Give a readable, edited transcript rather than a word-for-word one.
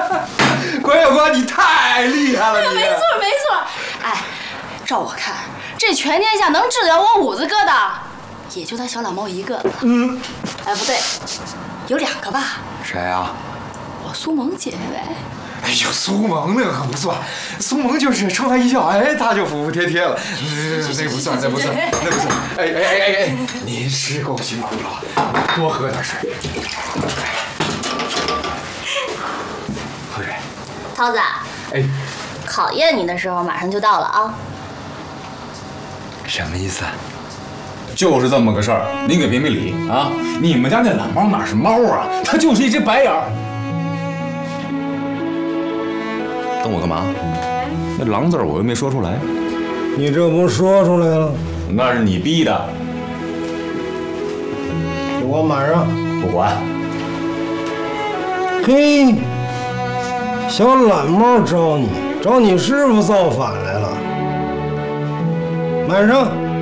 关小瓜，你太厉害了！ 没错没错。哎，照我看，这全天下能治疗我五子哥的，也就他小懒猫一个。哎，不对，有2个吧？ 谁啊？ 我苏萌姐呗。 哎呦，苏萌那个可不算，苏萌就是冲他一笑，哎，他就服服帖帖了。那不算，那不算，那不算。哎，您是够辛苦了，多喝点水。喝水。 涛子， 哎， 考验你的时候马上就到了啊。 什么意思啊？ 就是这么个事儿，您给评评理啊！你们家那懒猫哪是猫啊？它就是一只白眼儿。瞪我干嘛？那狼字我又没说出来。 你这不说出来了？ 那是你逼的。 给我满上。 不管。 嘿，小懒猫找你师傅造反来了。满上。